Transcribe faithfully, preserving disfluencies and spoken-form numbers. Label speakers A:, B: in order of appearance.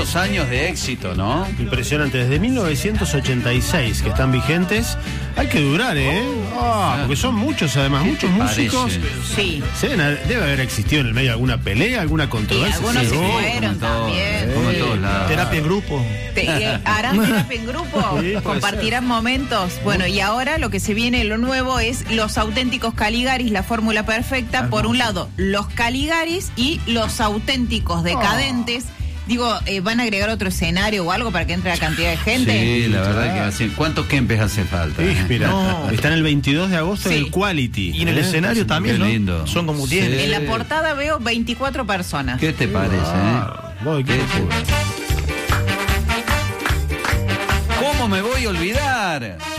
A: Tantos años de éxito, ¿no?
B: Impresionante, desde mil novecientos ochenta y seis que están vigentes. Hay que durar, ¿eh? Ah, porque son muchos, además, muchos músicos.
C: Sí.
B: Se deben, debe haber existido en el medio alguna pelea, alguna controversia.
C: Sí, algunos se
B: Seguro.
C: fueron también.
A: Como en todos lados.
D: Terapia en grupo.
C: Te- eh, ¿Harán terapia en grupo?
B: Sí, puede
C: ¿Compartirán momentos? Bueno, y ahora lo que se viene, lo nuevo, es los auténticos Caligaris, la fórmula perfecta. Por un lado, los Caligaris y los auténticos decadentes. Digo, eh, ¿van a agregar otro escenario o algo para que entre la cantidad de gente?
A: Sí, la verdad que así. ¿Cuántos Kempes hace falta?
B: Sí,
A: eh?
B: mira,
D: No.
B: está en el veintidós de agosto
C: Sí.
B: en el Quality.
D: Y en el
B: ¿eh?
D: escenario también,
A: Qué
D: ¿no?
A: lindo.
D: Son como
A: Sí.
D: diez.
C: En la portada veo veinticuatro personas.
A: ¿Qué te parece?
B: Ah,
A: eh?
B: voy, qué
A: ¿Qué
B: locura.
A: te- ¿Cómo me voy a olvidar?